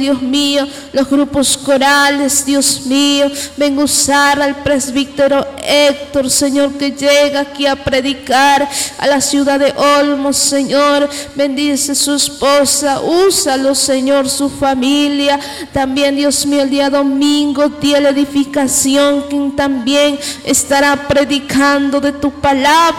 Dios mío, los grupos corales, Dios mío, ven a usar al presbítero Héctor, Señor, que llega aquí a predicar a la ciudad de Olmos, Señor, bendice su esposa, úsalo, Señor, su familia, también, Dios mío, el día domingo, día de edificación, quien también estará predicando de tu palabra,